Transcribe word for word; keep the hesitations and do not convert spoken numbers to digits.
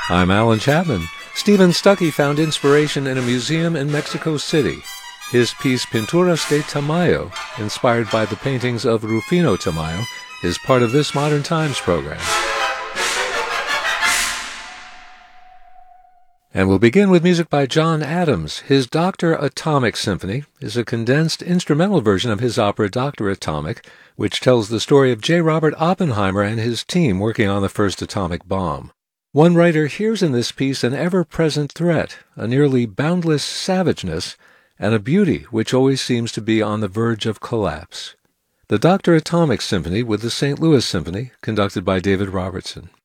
I'm Alan Chapman. Stephen Stuckey found inspiration in a museum in Mexico City. His piece Pinturas de Tamayo, inspired by the paintings of Rufino Tamayo, is part of this Modern Times program. And we'll begin with music by John Adams. His Doctor Atomic Symphony is a condensed instrumental version of his opera Doctor Atomic, which tells the story of J. Robert Oppenheimer and his team working on the first atomic bomb. One writer hears in this piece an ever-present threat, a nearly boundless savageness, and a beauty which always seems to be on the verge of collapse. The Doctor Atomic Symphony with the Saint Louis Symphony, conducted by David Robertson.